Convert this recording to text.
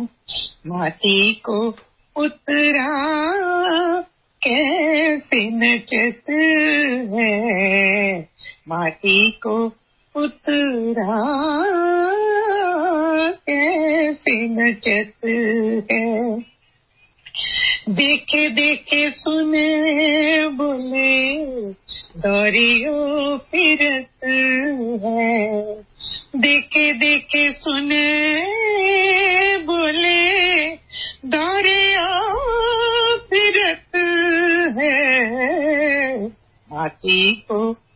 माटी को उतरा कैसे नचत है, माटी को उतरा कैसे नचत है। देखे देखे सुने बोले दौरियो फिरत है, देखे देखे सुने बोले दौरियो फिरत है। माटी